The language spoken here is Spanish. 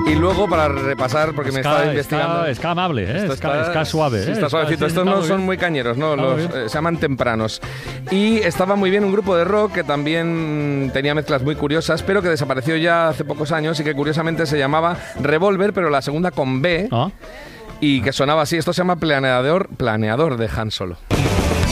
Y luego, para repasar, porque me estaba investigando... Ska amable, Esto ska suave. Sí, está suavecito. Estos no son muy cañeros, ¿no? Se llaman tempranos. Y estaba muy bien un grupo de rock que también tenía mezclas muy curiosas, pero que desapareció ya hace pocos años y que curiosamente se llamaba Revolver, pero la segunda con B, y que sonaba así. Esto se llama Planeador de Han Solo.